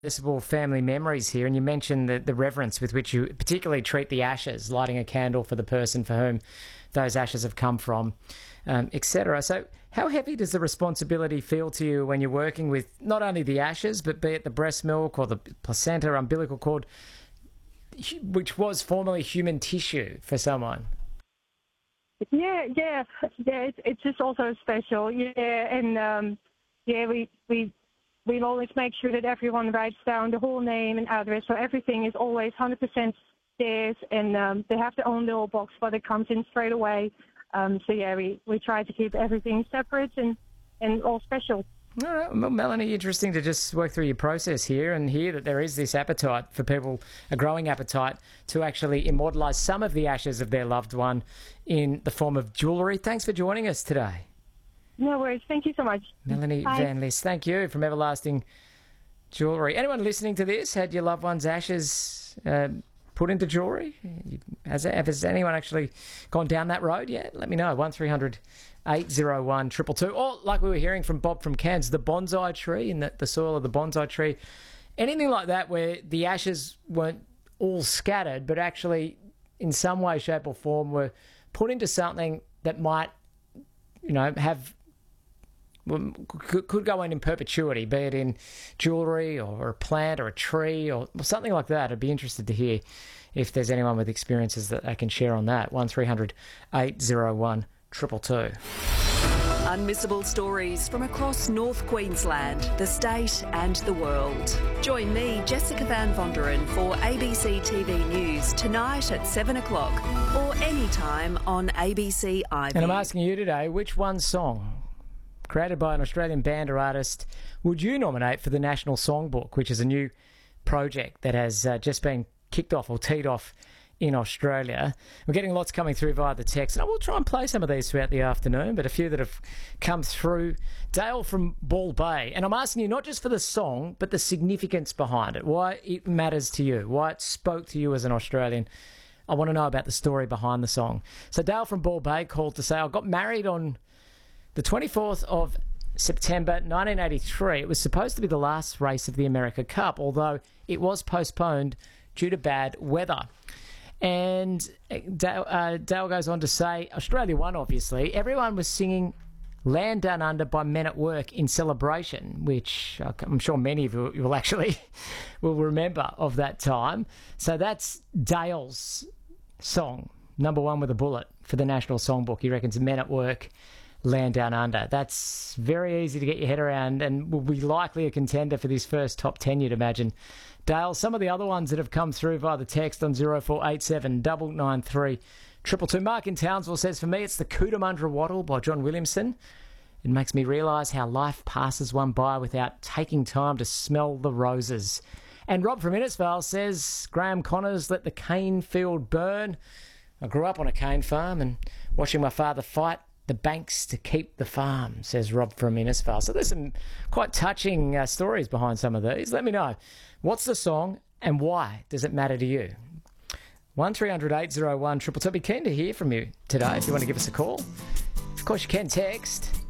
Irreplaceable family memories here, and you mentioned the reverence with which you particularly treat the ashes, lighting a candle for the person for whom those ashes have come from, etc. So how heavy does the responsibility feel to you when you're working with not only the ashes, but be it the breast milk or the placenta, umbilical cord, which was formerly human tissue for someone? Yeah. It's just also special. Yeah, and we always make sure that everyone writes down the whole name and address, so everything is always 100% theirs, and they have their own little box, but it comes in straight away. We try to keep everything separate and all special. All right. Well, Melanie, interesting to just work through your process here and hear that there is this appetite for people, a growing appetite, to actually immortalise some of the ashes of their loved one in the form of jewellery. Thanks for joining us today. No worries. Thank you so much. Melanie Van List, thank you, from Everlasting Jewellery. Anyone listening to this had your loved one's ashes put into jewellery? Has anyone actually gone down that road yet? Let me know. 1300 801 222. Or, like we were hearing from Bob from Cairns, the bonsai tree, in the soil of the bonsai tree. Anything like that where the ashes weren't all scattered, but actually in some way, shape or form were put into something that might, have... could go in perpetuity, be it in jewellery or a plant or a tree or something like that. I'd be interested to hear if there's anyone with experiences that they can share on that. 1300 801 222. Unmissable stories from across North Queensland, the state and the world. Join me, Jessica Van Vonderen, for ABC TV News tonight at 7 o'clock or anytime on ABC iView. And I'm asking you today, which one song created by an Australian band or artist would you nominate for the National Songbook, which is a new project that has just been kicked off or teed off in Australia? We're getting lots coming through via the text, and I will try and play some of these throughout the afternoon, but a few that have come through. Dale from Ball Bay, and I'm asking you not just for the song, but the significance behind it, why it matters to you, why it spoke to you as an Australian. I want to know about the story behind the song. So Dale from Ball Bay called to say, I got married on the 24th of September 1983. It was supposed to be the last race of the America Cup, although it was postponed due to bad weather. And Dale goes on to say, Australia won, obviously. Everyone was singing Land Down Under by Men at Work in celebration, which I'm sure many of you will remember of that time. So that's Dale's song, number one with a bullet for the National Songbook. He reckons Men at Work, Land Down Under. That's very easy to get your head around and will be likely a contender for this first top 10, you'd imagine. Dale, some of the other ones that have come through via the text on 0487 993 222. Mark in Townsville says, for me, it's the Cootamundra Wattle by John Williamson. It makes me realise how life passes one by without taking time to smell the roses. And Rob from Innisfail says, Graham Connors, Let the Cane Field Burn. I grew up on a cane farm and watching my father fight the banks to keep the farm, says Rob from Innisfail. So there's some quite touching stories behind some of these. Let me know. What's the song and why does it matter to you? 1300 801 222. Be keen to hear from you today if you want to give us a call. Of course, you can text